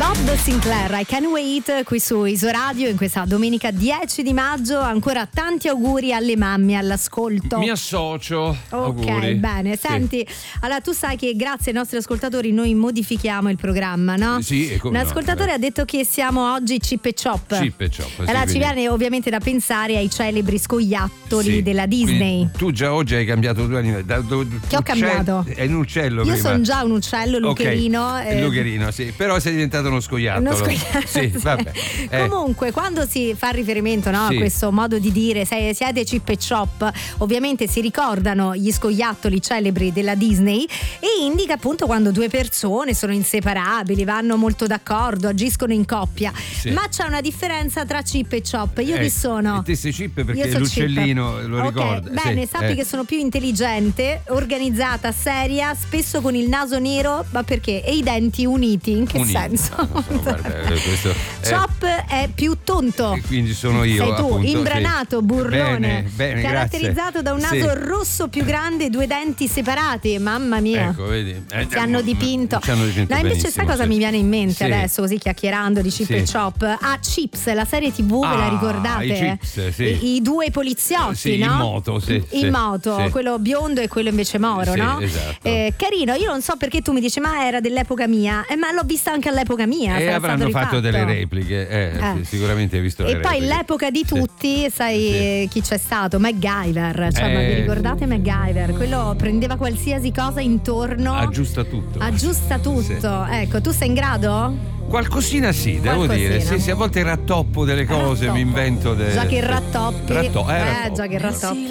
Bob Sinclair, I Can Wait, qui su Isoradio in questa domenica 10 di maggio. Ancora tanti auguri alle mamme all'ascolto. Mi associo. Ok, auguri. bene. Senti, allora tu sai che grazie ai nostri ascoltatori noi modifichiamo il programma, no? Sì, e come un no, ascoltatore ha detto che siamo oggi Chip e Chop. Chip e Chop, sì, allora ci quindi viene ovviamente da pensare ai celebri scoiattoli sì, della Disney. quindi tu già oggi hai cambiato due anni. Che ho cambiato? È un uccello. Io prima. sono già un uccello lucherino. Ok, lucherino, sì. Però sei diventato uno scoiattolo. Sì, vabbè. Comunque, quando si fa riferimento, no, sì, a questo modo di dire siete Chip e Chop, ovviamente si ricordano gli scoiattoli celebri della Disney e indica appunto quando due persone sono inseparabili, vanno molto d'accordo, agiscono in coppia. sì. Ma c'è una differenza tra Chip e Chop. Io chi sono? E te sei Chip perché Io so l'uccellino Chip. lo Ok, ricorda. bene, sì, sappi che sono più intelligente, organizzata, seria, spesso con il naso nero, ma perché? E i denti uniti. In che Uniti. senso? No, guarda, questo Chop è più tonto. quindi sono io. Sei tu, appunto, imbranato, sì. burrone, bene, caratterizzato grazie. da un naso Sì. rosso più grande e due denti separati. Mamma mia. Ecco, vedi. Ti hanno dipinto. Ci hanno dipinto no, invece benissimo, sai cosa sì. mi viene in mente Sì. adesso, così chiacchierando di Chip Sì. e Chop? Chips, la serie TV, ve la ricordate? i Chips, sì. I due poliziotti, sì, no? in moto, sì, in sì, moto, sì. quello biondo e quello invece moro, Sì, no? esatto. Carino, io non so perché tu mi dici ma era dell'epoca mia, ma l'ho vista anche all'epoca mia. E sarà avranno stato fatto rifatto. delle repliche, sì, sicuramente hai visto le E repliche. poi l'epoca di tutti, sai chi c'è stato? MacGyver, cioè, ma vi ricordate MacGyver? Quello prendeva qualsiasi cosa intorno, aggiusta tutto. Sì. Ecco, tu sei in grado? Qualcosina sì, devo Qualcosina. dire. Sì, a volte rattoppo delle cose, Rattoppo. mi invento Già che rattoppi. rattoppo. Già che rattoppi.